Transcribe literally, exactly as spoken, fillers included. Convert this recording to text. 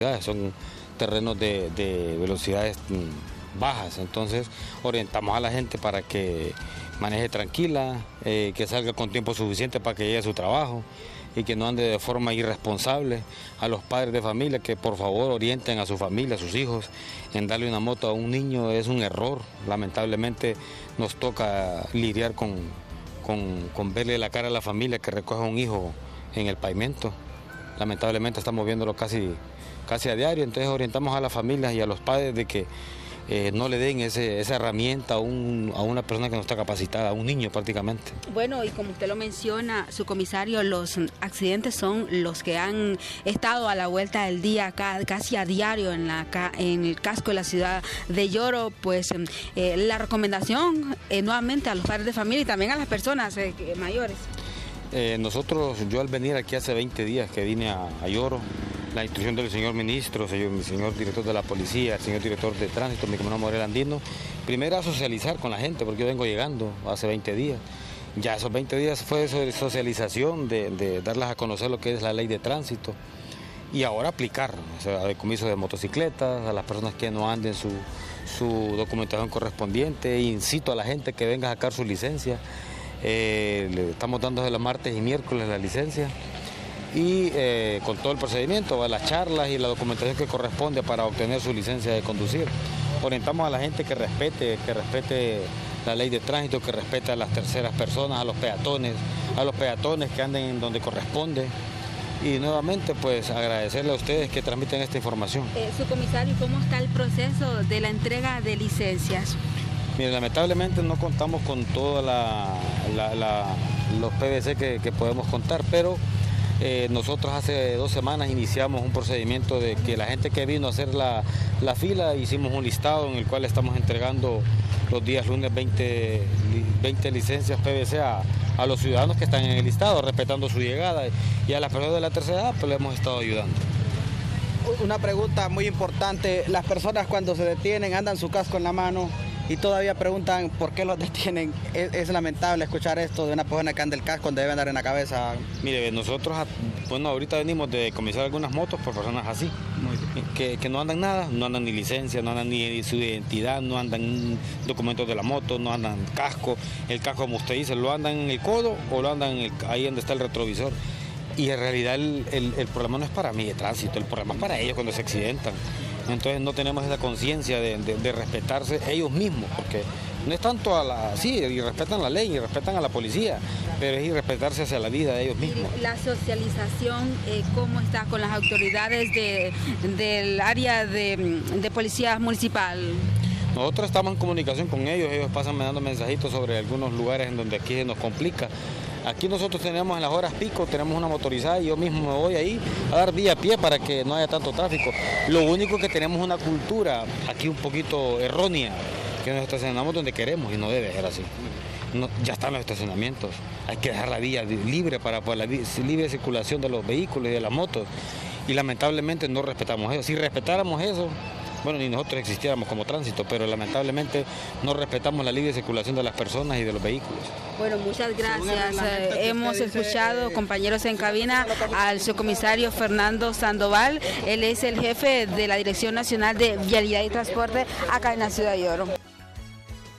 Son terrenos de, de velocidades bajas, entonces orientamos a la gente para que maneje tranquila, eh, que salga con tiempo suficiente para que llegue a su trabajo y que no ande de forma irresponsable. A los padres de familia que por favor orienten a su familia, a sus hijos, en darle una moto a un niño es un error. Lamentablemente nos toca lidiar con, con, con verle la cara a la familia que recoge a un hijo en el pavimento. Lamentablemente estamos viéndolo casi, casi a diario, entonces orientamos a las familias y a los padres de que eh, no le den ese, esa herramienta a, un, a una persona que no está capacitada, a un niño prácticamente. Bueno, y como usted lo menciona, su comisario, los accidentes son los que han estado a la vuelta del día casi a diario en, la, en el casco de la ciudad de Yoro. Pues eh, la recomendación eh, nuevamente a los padres de familia y también a las personas eh, mayores. Eh, nosotros, yo al venir aquí hace veinte días que vine a, a Yoro, la instrucción del señor ministro, señor, el señor director de la policía, el señor director de tránsito, mi comunidad Morel Andino, primero a socializar con la gente, porque yo vengo llegando hace veinte días. Ya esos veinte días fue de socialización, de, de darles a conocer lo que es la ley de tránsito y ahora aplicar, o sea, decomiso de motocicletas, a las personas que no anden su, su documentación correspondiente, incito a la gente que venga a sacar su licencia. Eh, le estamos dando de los martes y miércoles la licencia y eh, con todo el procedimiento, las charlas y la documentación que corresponde para obtener su licencia de conducir. Orientamos a la gente que respete, que respete la ley de tránsito, que respete a las terceras personas, a los peatones, a los peatones que anden en donde corresponde. Y nuevamente pues agradecerle a ustedes que transmiten esta información. Eh, su comisario, ¿cómo está el proceso de la entrega de licencias? Mire, lamentablemente no contamos con todos la, la, la, los P V C que, que podemos contar, pero eh, nosotros hace dos semanas iniciamos un procedimiento de que la gente que vino a hacer la, la fila, hicimos un listado en el cual estamos entregando los días lunes veinte, veinte licencias P V C a, a los ciudadanos que están en el listado, respetando su llegada, y a las personas de la tercera edad pues le hemos estado ayudando. Una pregunta muy importante, las personas cuando se detienen andan su casco en la mano y todavía preguntan por qué los detienen. Es, es lamentable escuchar esto de una persona que anda el casco donde debe andar en la cabeza. Mire, nosotros, bueno, ahorita venimos de decomisar algunas motos por personas así, que, que no andan nada, no andan ni licencia, no andan ni su identidad, no andan documentos de la moto, no andan casco. El casco, como usted dice, lo andan en el codo o lo andan en el, ahí donde está el retrovisor. Y en realidad el, el, el problema no es para mí de tránsito, el problema es para ellos cuando se accidentan. Entonces no tenemos esa conciencia de, de, de respetarse ellos mismos, porque no es tanto a la... Sí, y respetan la ley, y respetan a la policía, pero es irrespetarse hacia la vida de ellos mismos. La socialización, eh, ¿cómo está con las autoridades de, del área de, de policía municipal? Nosotros estamos en comunicación con ellos, ellos pasan me dando mensajitos sobre algunos lugares en donde aquí se nos complica. Aquí nosotros tenemos en las horas pico, tenemos una motorizada y yo mismo me voy ahí a dar vía a pie para que no haya tanto tráfico. Lo único que tenemos una cultura aquí un poquito errónea, que nos estacionamos donde queremos y no debe ser así. No, ya están los estacionamientos, hay que dejar la vía libre para, para la libre circulación de los vehículos y de las motos y lamentablemente no respetamos eso. Si respetáramos eso, bueno, ni nosotros existiéramos como tránsito, pero lamentablemente no respetamos la libre circulación de las personas y de los vehículos. Bueno, muchas gracias. Eh, hemos escuchado, compañeros en cabina, al subcomisario Fernando Sandoval. Él es el jefe de la Dirección Nacional de Vialidad y Transporte acá en la ciudad de Yoro.